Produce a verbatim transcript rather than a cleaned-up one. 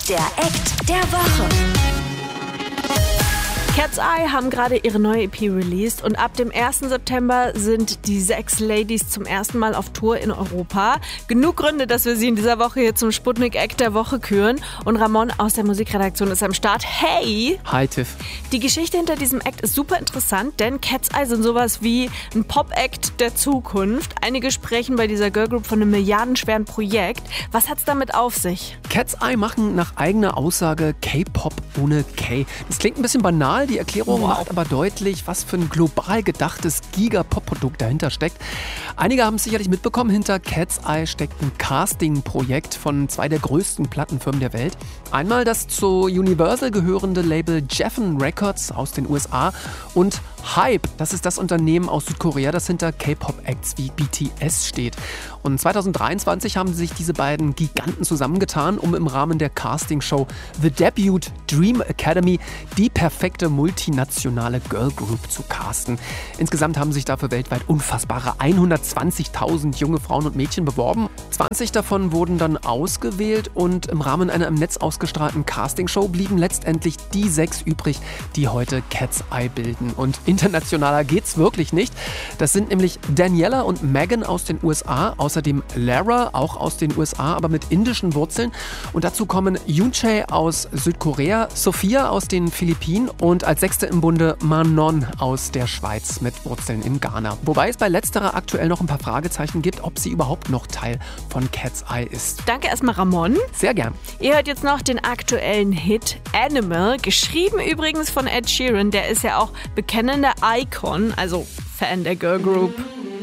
Der Act der Woche. Cat's Eye haben gerade ihre neue E P released und ab dem ersten September sind die sechs Ladies zum ersten Mal auf Tour in Europa. Genug Gründe, dass wir sie in dieser Woche hier zum Sputnik Act der Woche küren. Und Ramon aus der Musikredaktion ist am Start. Hey! Hi Tiff. Die Geschichte hinter diesem Act ist super interessant, denn Cat's Eye sind sowas wie ein Pop-Act der Zukunft. Einige sprechen bei dieser Girlgroup von einem milliardenschweren Projekt. Was hat's damit auf sich? Cat's Eye machen nach eigener Aussage K-Pop ohne K. Das klingt ein bisschen banal, die Erklärung Wow. macht aber deutlich, was für ein global gedachtes Giga-Pop-Produkt dahinter steckt. Einige haben es sicherlich mitbekommen, hinter Cat's Eye steckt ein Casting-Projekt von zwei der größten Plattenfirmen der Welt. Einmal das zu Universal gehörende Label Geffen Records aus den U S A und Hype, das ist das Unternehmen aus Südkorea, das hinter K-Pop-Acts wie B T S steht. Und zwanzig dreiundzwanzig haben sich diese beiden Giganten zusammengetan, um im Rahmen der Castingshow The Debut Dream Academy die perfekte multinationale Girlgroup zu casten. Insgesamt haben sich dafür weltweit unfassbare hundertzwanzigtausend junge Frauen und Mädchen beworben. zwanzig davon wurden dann ausgewählt und im Rahmen einer im Netz ausgestrahlten Castingshow blieben letztendlich die sechs übrig, die heute Cat's Eye bilden. Und internationaler geht's wirklich nicht. Das sind nämlich Daniela und Megan aus den U S A, außerdem Lara, auch aus den U S A, aber mit indischen Wurzeln. Und dazu kommen Yoonchae aus Südkorea, Sophia aus den Philippinen und als Sechste im Bunde Manon aus der Schweiz mit Wurzeln in Ghana. Wobei es bei letzterer aktuell noch ein paar Fragezeichen gibt, ob sie überhaupt noch Teil von Cat's Eye ist. Danke erstmal, Ramon. Sehr gern. Ihr hört jetzt noch den aktuellen Hit Animal, geschrieben übrigens von Ed Sheeran. Der ist ja auch bekennender Icon, also Fan der Girlgroup.